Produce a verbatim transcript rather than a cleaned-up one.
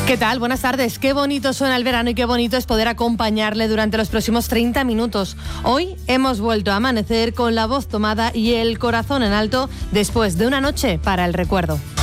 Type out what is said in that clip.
¿Qué tal? Buenas tardes. Qué bonito suena el verano y qué bonito es poder acompañarle durante los próximos treinta minutos. Hoy hemos vuelto a amanecer con la voz tomada y el corazón en alto después de una noche para el recuerdo.